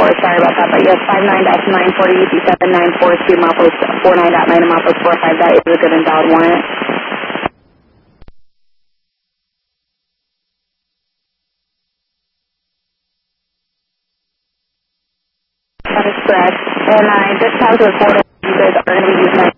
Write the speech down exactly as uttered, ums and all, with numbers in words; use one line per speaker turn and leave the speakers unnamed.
four, sorry about that, but yes, five nine dash nine forty U P seven nine four two Mopos four nine dot nine and Mopos four five. That is a good and valid warrant. That is correct. And I just talked to the portal. You guys are going to be using that